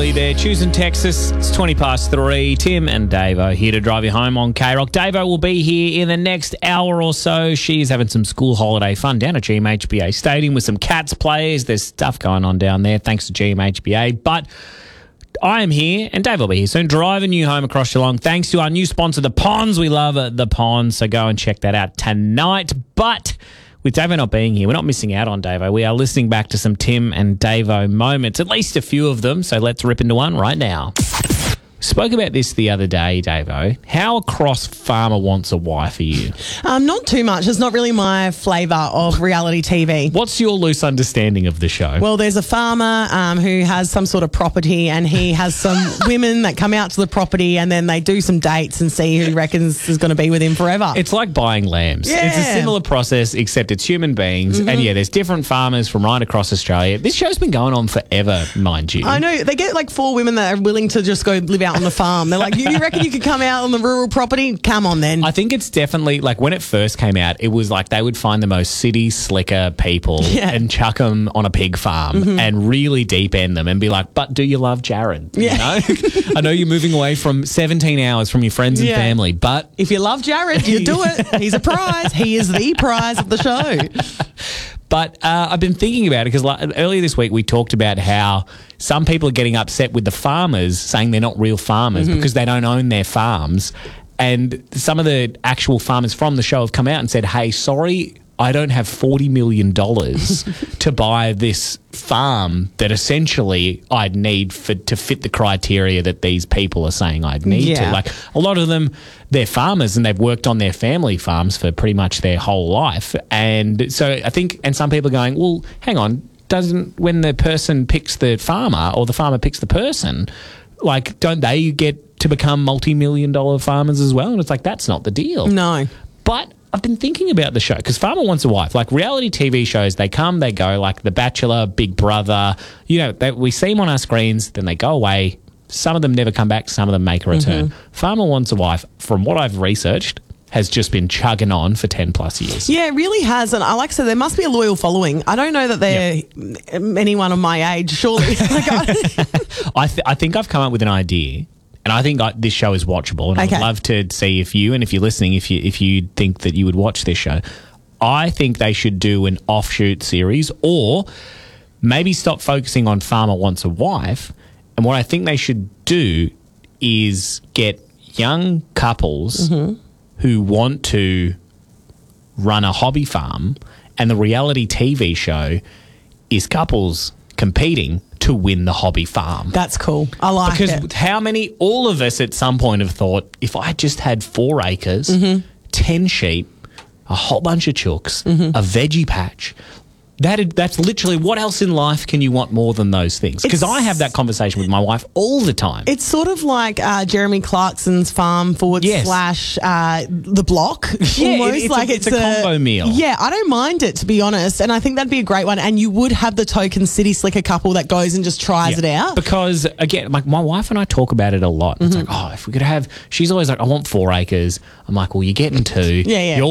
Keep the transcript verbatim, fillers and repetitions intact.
early there. Choosing Texas. It's twenty past three. Tim and Davo here to drive you home on K-Rock. Davo will be here in the next hour or so. She's having some school holiday fun down at G M H B A Stadium with some Cats players. There's stuff going on down there thanks to G M H B A. But I am here, and Dave will be here soon, driving you home across Geelong. Thanks to our new sponsor, The Ponds. We love uh, The Ponds, so go and check that out tonight. But with Davo not being here, we're not missing out on Davo. We are listening back to some Tim and Davo moments, at least a few of them, so let's rip into one right now. Spoke about this the other day, Davo. How across Farmer Wants a Wife are you? Um, not too much. It's not really my flavour of reality T V. What's your loose understanding of the show? Well, there's a farmer um, who has some sort of property, and he has some women that come out to the property, and then they do some dates and see who he reckons is going to be with him forever. It's like buying lambs. Yeah. It's a similar process, except it's human beings. Mm-hmm. And yeah, there's different farmers from right across Australia. This show's been going on forever, mind you. I know. They get like four women that are willing to just go live out on the farm. They're like, you reckon you could come out on the rural property? Come on then. I think it's definitely, like, when it first came out, it was like they would find the most city slicker people Yeah. and chuck them on a pig farm Mm-hmm. and really deep end them and be like, but do you love Jared? You Yeah. know? I know you're moving away from seventeen hours from your friends and Yeah. family, but... If you love Jared, you do it. He's a prize. He is the prize of the show. But uh, I've been thinking about it because like, earlier this week we talked about how some people are getting upset with the farmers saying they're not real farmers Mm-hmm. because they don't own their farms. And some of the actual farmers from the show have come out and said, hey, sorry, I don't have forty million dollars to buy this farm that essentially I'd need for to fit the criteria that these people are saying I'd need Yeah. to. Like a lot of them, they're farmers and they've worked on their family farms for pretty much their whole life. And so I think, and some people are going, well, hang on, doesn't, when the person picks the farmer or the farmer picks the person, like, don't they get to become multi-million dollar farmers as well? And it's like, that's not the deal. No. But I've been thinking about the show because Farmer Wants a Wife, like reality T V shows, they come, they go, like The Bachelor, Big Brother, you know, they, we see them on our screens, then they go away. Some of them never come back, some of them make a return. Mm-hmm. Farmer Wants a Wife, from what I've researched, has just been chugging on for ten plus years. Yeah, it really has. And I like to say there must be a loyal following. I don't know that they're Yep. anyone of my age, surely. Like, I, I, th- I think I've come up with an idea. And I think I, this show is watchable, and Okay. I'd love to see if you, and if you're listening, if you if you think that you would watch this show. I think they should do an offshoot series, or maybe stop focusing on Farmer Wants a Wife. And what I think they should do is get young couples Mm-hmm. who want to run a hobby farm, and the reality T V show is couples competing to win the hobby farm. that's cool. I like Because it. how many, all of us at some point have thought, if I just had four acres, Mm-hmm. ten sheep, a whole bunch of chooks, Mm-hmm. a veggie patch, that that's literally, what else in life can you want more than those things? Because It's- I have that conversation with my wife all the time. It's sort of like uh, Jeremy Clarkson's farm forward Yes. slash uh, the block. Yeah, it- almost it's a- like it's a combo meal. Yeah, I don't mind it, to be honest. And I think that'd be a great one. And you would have the token city slicker couple that goes and just tries it out. Because, again, like my wife and I talk about it a lot. It's Mm-hmm. like, oh, if we could have, she's always like, I want four acres. I'm like, well, you're getting two. Yeah, yeah. You're